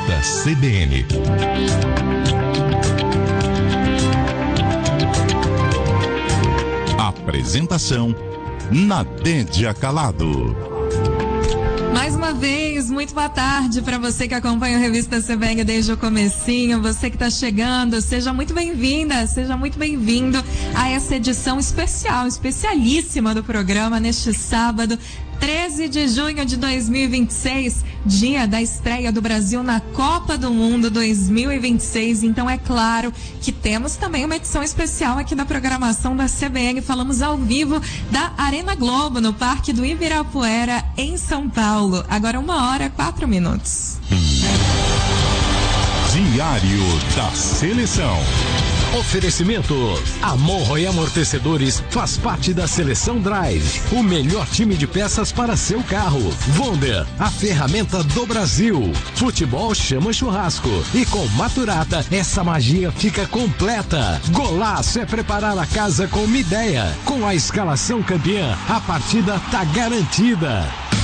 Revista CBN. Apresentação: Nadédia Calado. Mais uma vez, muito boa tarde para você que acompanha a Revista CBN desde o comecinho, você que está chegando, seja muito bem-vinda, seja muito bem-vindo a essa edição especial, especialíssima do programa neste sábado, 13 de junho de 2026, dia da estreia do Brasil na Copa do Mundo 2026. Então é claro que temos também uma edição especial aqui da programação da CBN. Falamos ao vivo da Arena Globo, no Parque do Ibirapuera, em São Paulo. Agora 1h04. Diário da Seleção. Oferecimento: Amorro e Amortecedores faz parte da Seleção Drive, o melhor time de peças para seu carro. Wonder, a ferramenta do Brasil. Futebol chama churrasco e com Maturata essa magia fica completa. Golaço é preparar a casa com uma ideia. Com a escalação campeã, a partida tá garantida.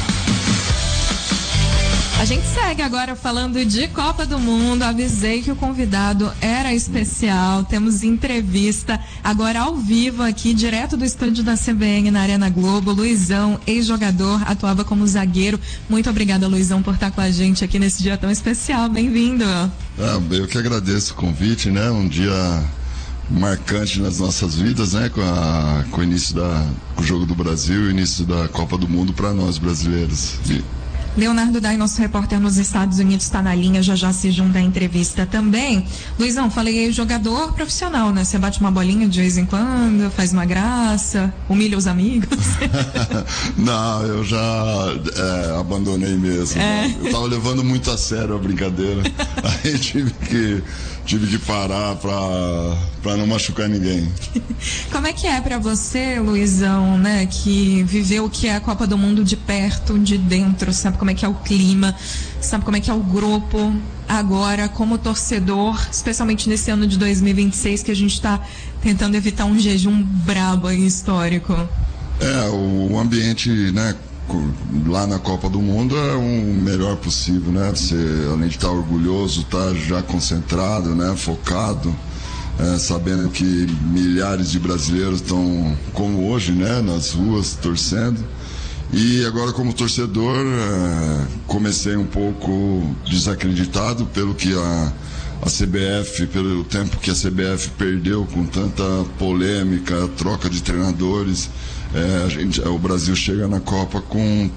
A gente segue agora falando de Copa do Mundo. Avisei que o convidado era especial. Temos entrevista agora ao vivo aqui, direto do estúdio da CBN na Arena Globo. Luizão, ex-jogador, atuava como zagueiro. Muito obrigada, Luizão, por estar com a gente aqui nesse dia tão especial. Bem-vindo. Eu que agradeço o convite, né? Um dia marcante nas nossas vidas, né? Com o início com o Jogo do Brasil e o início da Copa do Mundo para nós brasileiros. Leonardo Dai, nosso repórter nos Estados Unidos, está na linha, já se junta à entrevista também. Luizão, falei aí, jogador profissional, né? Você bate uma bolinha de vez em quando, faz uma graça, humilha os amigos. Não, eu já abandonei mesmo. Eu tava levando muito a sério a brincadeira. Aí tive que parar pra não machucar ninguém. Como é que é pra você, Luizão, né, que viveu o que é a Copa do Mundo de perto, de dentro, sabe como é que é o clima, sabe como é que é o grupo, agora como torcedor, especialmente nesse ano de 2026 que a gente tá tentando evitar um jejum brabo aí, histórico? O ambiente, né, lá na Copa do Mundo é o melhor possível, né? Você, além de estar orgulhoso, tá já concentrado, né? Focado, sabendo que milhares de brasileiros estão, como hoje, né? Nas ruas, torcendo. E agora, como torcedor, comecei um pouco desacreditado pelo que a CBF, pelo tempo que a CBF perdeu com tanta polêmica, troca de treinadores. O Brasil chega na Copa com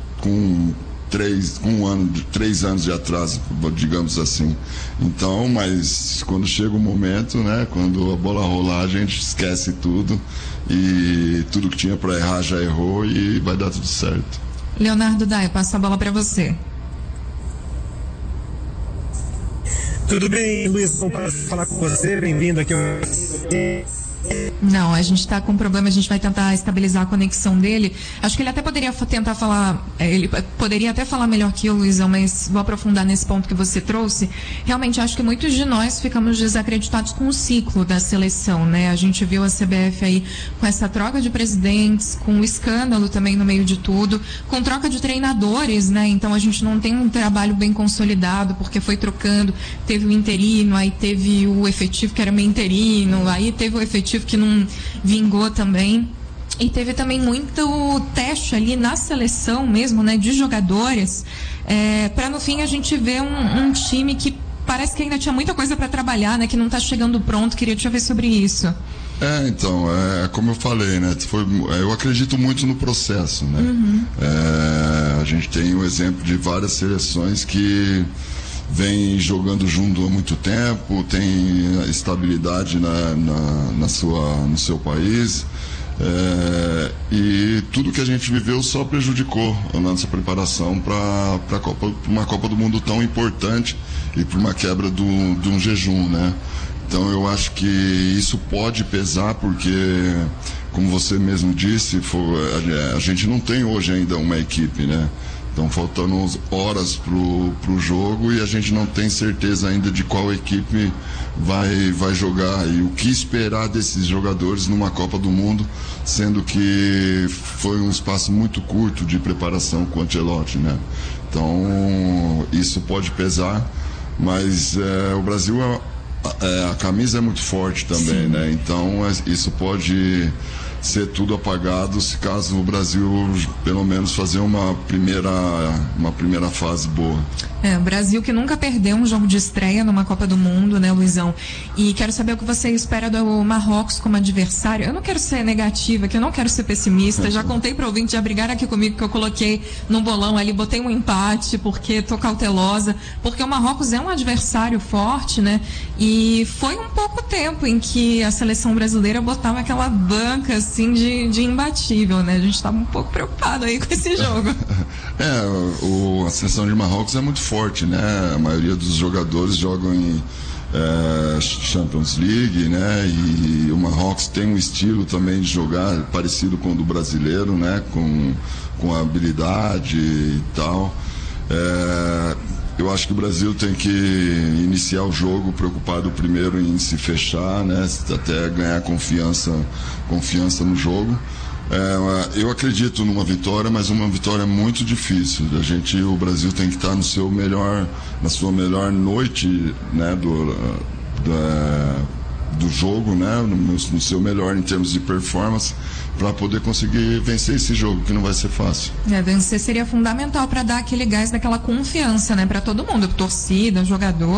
3 anos de atraso, digamos assim. Então, mas quando chega o momento, né, quando a bola rolar, a gente esquece tudo e tudo que tinha para errar já errou e vai dar tudo certo. Leonardo Dai, passo a bola para você. Tudo bem, Luiz? Bom falar com você. Bem-vindo aqui ao... Não, a gente está com um problema, a gente vai tentar estabilizar a conexão dele. Acho que ele até poderia tentar falar, ele poderia até falar melhor que eu, Luizão, mas vou aprofundar nesse ponto que você trouxe. Realmente, acho que muitos de nós ficamos desacreditados com o ciclo da seleção, né? A gente viu a CBF aí com essa troca de presidentes, com o escândalo também no meio de tudo, com troca de treinadores, né? Então a gente não tem um trabalho bem consolidado, porque foi trocando, teve o interino, aí teve o efetivo que era meio interino, aí teve o efetivo que não vingou também, e teve também muito teste ali na seleção mesmo, né, de jogadores, para no fim a gente ver um time que parece que ainda tinha muita coisa para trabalhar, né, que não está chegando pronto. Queria te ouvir sobre isso. Então, como eu falei, né, eu acredito muito no processo, né? A gente tem o exemplo de várias seleções que vem jogando junto há muito tempo, tem estabilidade no seu país, e tudo que a gente viveu só prejudicou a nossa preparação para uma Copa do Mundo tão importante e para uma quebra de um jejum, né? Então eu acho que isso pode pesar, porque, como você mesmo disse, a gente não tem hoje ainda uma equipe, né? Estão faltando horas pro jogo e a gente não tem certeza ainda de qual equipe vai jogar e o que esperar desses jogadores numa Copa do Mundo, sendo que foi um espaço muito curto de preparação com o Ancelotti, né? Então isso pode pesar, Mas o Brasil, a camisa é muito forte também, né? Então isso pode ser tudo apagado se caso o Brasil pelo menos fazer uma primeira fase boa. O Brasil que nunca perdeu um jogo de estreia numa Copa do Mundo, né, Luizão? E quero saber o que você espera do Marrocos como adversário. Eu não quero ser negativa, que eu não quero ser pessimista. Já contei para o ouvinte, já brigaram aqui comigo que eu coloquei no bolão ali, botei um empate porque tô cautelosa, porque o Marrocos é um adversário forte, né? E foi um pouco tempo em que a seleção brasileira botava aquela banca assim de imbatível, né? A gente estava um pouco preocupado aí com esse jogo. A seleção de Marrocos é muito forte, né? A maioria dos jogadores jogam em Champions League, né? E o Marrocos tem um estilo também de jogar parecido com o do brasileiro, né? Com a habilidade e tal. Eu acho que o Brasil tem que iniciar o jogo preocupado primeiro em se fechar, né? Até ganhar confiança no jogo. Eu acredito numa vitória, mas uma vitória muito difícil. O Brasil tem que estar na sua melhor noite, né, do jogo, né, no seu melhor em termos de performance, para poder conseguir vencer esse jogo, que não vai ser fácil. Vencer seria fundamental para dar aquele gás, daquela confiança, né, para todo mundo, torcida, jogador.